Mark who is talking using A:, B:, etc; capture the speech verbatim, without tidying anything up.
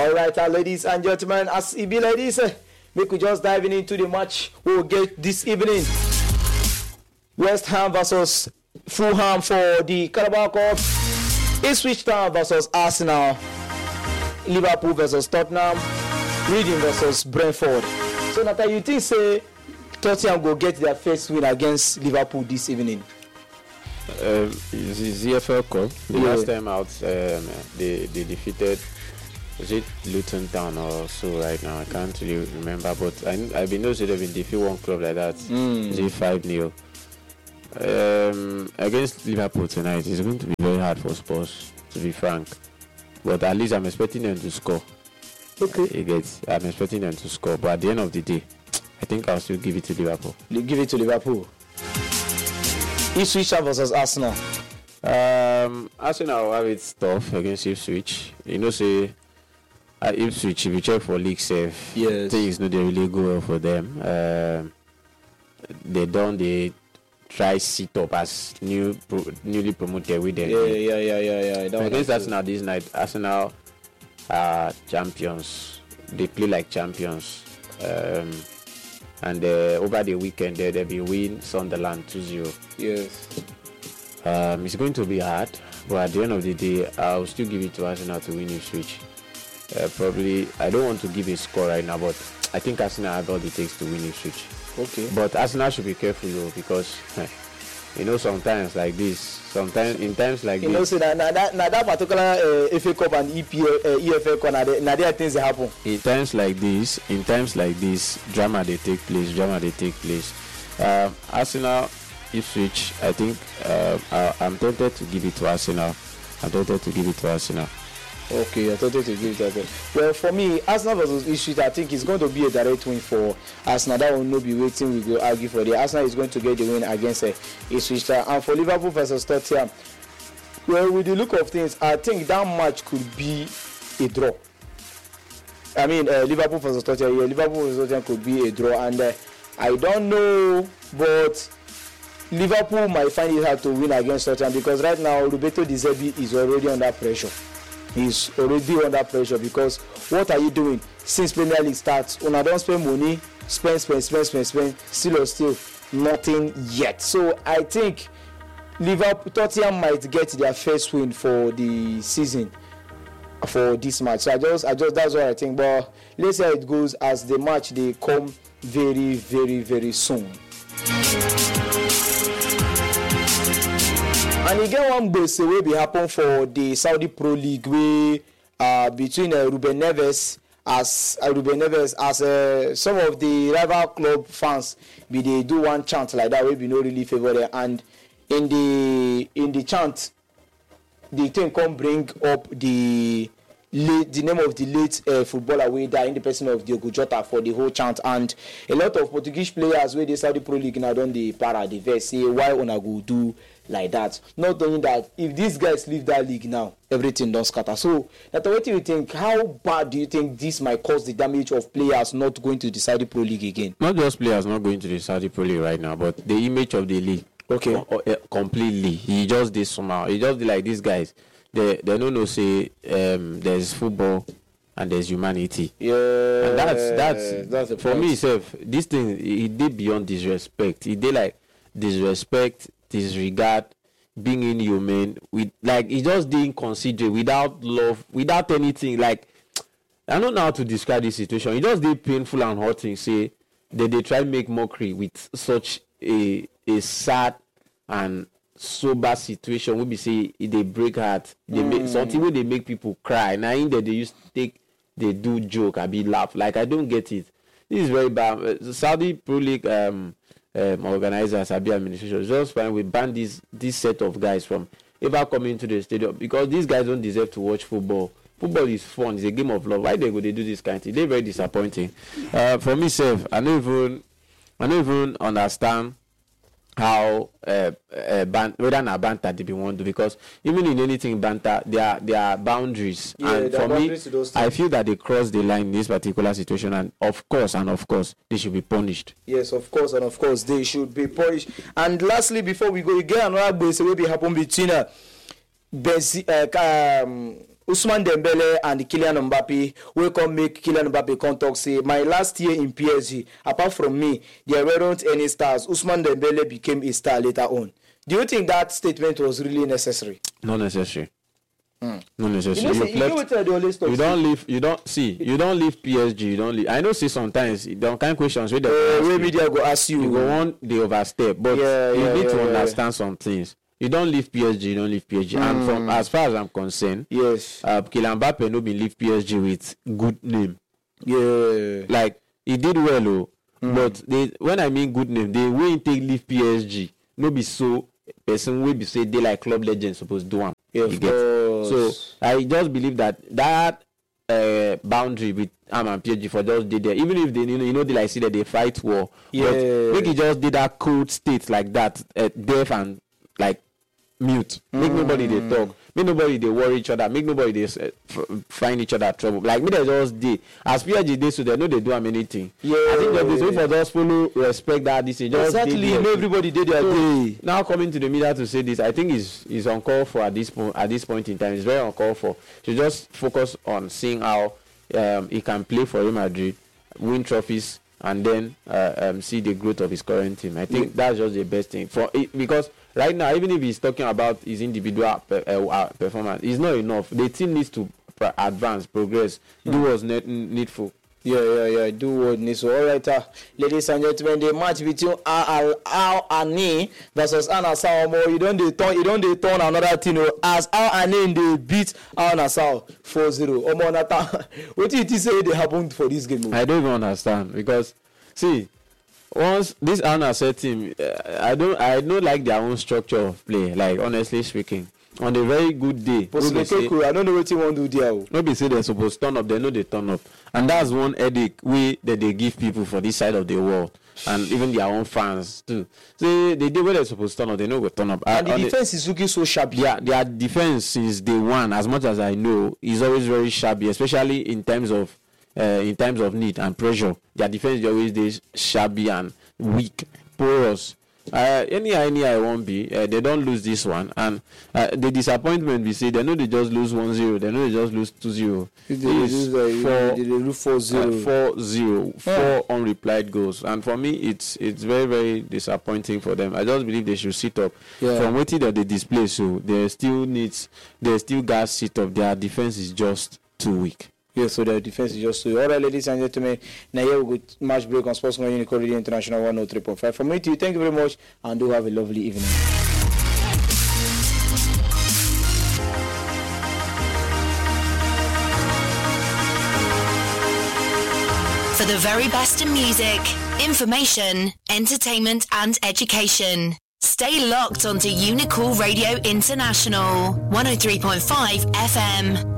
A: All right, uh, ladies and gentlemen, as it be ladies, uh, we could just dive into the match we'll get this evening. West Ham versus Fulham for the Carabao Cup. Ipswich Town versus Arsenal. Liverpool versus Tottenham. Reading versus Brentford. So, Nata, you think say Tottenham will get their first win against Liverpool this evening?
B: Um, it's the Z F L Cup. The
A: Yeah.
B: last time out, um, they they defeated. Was it Luton Town or so right now? I can't really remember, but I I've been noticing they've been defeat one club like that.
A: Mm.
B: Is it five nil? Um, against Liverpool tonight, it's going to be very hard for Spurs, to be frank. But at least I'm expecting them to score.
A: Okay.
B: You get? I'm expecting them to score, but at the end of the day, I think I'll still give it to Liverpool.
A: You give it to Liverpool. Ipswich Town versus Arsenal.
B: Um, Arsenal have it tough against Ipswich. You know, say at Ipswich, if you check for league safe,
A: Yes.
B: things no they really go well for them. Um, they done they try sit up as new pro, newly promoted with them.
A: Yeah, yeah, yeah, yeah, yeah. That
B: Against
A: one
B: Arsenal this night, Arsenal are champions. They play like champions. Um, and uh, over the weekend, they they be win Sunderland two zero.
A: Yes.
B: Um, it's going to be hard, but at the end of the day, I'll still give it to Arsenal to win Ipswich. Uh, probably, I don't want to give a score right now, but I think Arsenal have all it takes to win Ipswich.
A: Okay.
B: But Arsenal should be careful though, because you know sometimes like this, sometimes in times like
A: You
B: this,
A: know, so that, now that, now that particular uh, F A Cup and E P L, uh, E F L Cup, now there now there are things that happen.
B: in times like this, in times like this, drama they take place, drama they take place. Um, Arsenal, Ipswich, I think uh, I, I'm tempted to give it to Arsenal. I'm tempted to give it to Arsenal.
A: Okay, I thought to give it that. Well, for me, Arsenal versus Ipswich, I think it's going to be a direct win for Arsenal. That will not be waiting. We will argue for the Arsenal is going to get the win against uh, Ipswich. And for Liverpool versus Tottenham, well, with the look of things, I think that match could be a draw. I mean, uh, Liverpool versus Tottenham, yeah, Liverpool versus Tottenham could be a draw, and uh, I don't know, but Liverpool might find it hard to win against Tottenham because right now Roberto De Zerbi is already under pressure. He's already under pressure because what are you doing since Premier League starts? Una don't spend money, spend, spend, spend, spend, spend, still or still nothing yet. So I think Liverpool, Tottenham might get their first win for the season for this match. So I just, I just that's what I think. But let's see how it goes as the match they come very, very, very soon. And again, one gbese will be happen for the Saudi Pro League wey uh, between uh, Ruben Neves as uh, Ruben Neves as uh, some of the rival club fans be they do one chant like that wey be no really favour them, and in the in the chant the thing come bring up the late the name of the late uh, footballer wey die in the person of Diogo Jota for the whole chant, and a lot of Portuguese players wey dey Saudi Pro League now don dey para dey vex say why una go do like that, not knowing that if these guys leave that league now, everything don't scatter. So, that's what you think? How bad do you think this might cause the damage of players not going to the Saudi Pro League again?
B: Not just players not going to the Saudi Pro League right now, but the image of the league.
A: Okay.
B: Co- uh, completely. He just did somehow. He just did like these guys. They they don't know say um, there's football and there's humanity.
A: Yeah.
B: And that's that's,
A: that's the
B: for
A: point.
B: me itself. This thing he did beyond disrespect. He did like disrespect, disregard, being inhuman. With like he just didn't consider without love, without anything. Like I don't know how to describe this situation. He just did painful and hurting. Say that they try to make mockery with such a a sad and sober situation. We be say they break heart. They
A: mm.
B: make something where they make people cry. Now in there they used to take they do joke and be laugh. Like I don't get it. This is very bad. Uh, Saudi Pro League um, um organizers, Saudi administration, just fine we ban this this set of guys from ever coming to the stadium because these guys don't deserve to watch football. Football is fun. It's a game of love. Why they go they do this kind of thing? They're very disappointing. Uh, for myself, I don't even I don't even understand how uh, uh, ban- whether na banter they be want to do, because even in anything banter there are there are boundaries,
A: Yeah,
B: and
A: there are
B: for me
A: boundaries to those
B: I
A: things.
B: feel that they cross the line in this particular situation, and of course and of course they should be punished.
A: Yes, of course, and of course they should be punished. And lastly, before we go, we get another base will be happen between uh, Benzi, uh, um, Ousmane Dembele and Kylian Mbappe will come make Kylian Mbappe come talk say my last year in P S G, apart from me, there weren't any stars. Ousmane Dembele became a star later on. Do you think that statement was really necessary?
B: Not necessary.
A: Mm.
B: Not necessary.
A: You know,
B: you,
A: you, know what they always talk
B: you don't leave. You don't see. You don't leave P S G. You don't leave. I know. See sometimes the kind of questions where the
A: uh, media go ask you.
B: You go on the overstep, but
A: yeah,
B: you
A: yeah,
B: need
A: yeah,
B: to
A: yeah,
B: understand yeah. some things. You don't leave P S G. You don't leave P S G. Mm. And from as far as I'm concerned,
A: yes,
B: uh, Kylian Mbappe no be leave P S G with good name.
A: Yeah,
B: like he did well, oh.
A: Mm.
B: But they, when I mean good name, they will take leave P S G. No be so person will be say they like club legends supposed to do one.
A: Yeah,
B: you get. So I just believe that that uh, boundary with Am and P S G for just did there, even if they you know, you know they like see that they fight war.
A: Yeah.
B: But make it just did that cold state like that, uh, deaf and like mute. Make mm. nobody they talk. Make nobody they worry each other. Make nobody they uh, f- find each other trouble. Like me, they just did as P S G did, so they know they do them anything.
A: Yeah.
B: I think that this way for just follow respect that this is just
A: exactly. You know everybody did their
B: so,
A: day.
B: Now coming to the media to say this, I think is is uncalled for at this point. At this point in time, it's very uncalled for. To just focus on seeing how um, he can play for Real Madrid, win trophies, and then uh, um, see the growth of his current team. I think yeah. that's just the best thing for it, because right now, even if he's talking about his individual pe- uh, performance, it's not enough. The team needs to pr- advance, progress, mm. do what's ne- needful.
A: Yeah, yeah, yeah. Do what needs. So, all right, uh, ladies and gentlemen, the match between Al Al Ani versus Al Nassr. You don't they turn, you don't they turn another thing. As Al Ani they beat Al Nassr four zero. Omo Nata, what did you say they happened for this game?
B: I don't even understand because see. Once this Al Nassr team, uh, I don't, I don't like their own structure of play. Like honestly speaking, on a very good day,
A: say, I don't know what you want to do there.
B: Nobody say they're supposed to turn up. They know they turn up, and that's one headache way that they give people for this side of the world, and even their own fans too. So they do what they're supposed to turn up. They know go turn up.
A: And
B: uh,
A: the defense the, is looking so shabby.
B: Yeah, their defense since day one, as much as I know, is always very shabby, especially in terms of. Uh, in times of need and pressure, their defense is always this shabby and weak, porous. Uh, any any I won't be. Uh, they don't lose this one, and uh, the disappointment we see. They know they just lose one zero. They know they just lose two zero.
A: They lose four, they lose four zero.
B: Uh, four zero,
A: yeah.
B: four unreplied goals, and for me, it's it's very very disappointing for them. I just believe they should sit up.
A: Yeah.
B: From waiting that they display, so they still needs they still got sit up. Their defense is just too weak.
A: Yeah, so the defense is just so. All right, ladies and gentlemen, now here we go match break on Sports Unicorn Radio International one oh three point five. For me, too, thank you very much, and do have a lovely evening.
C: For the very best in music, information, entertainment, and education, stay locked onto Unicool Radio International one oh three point five F M.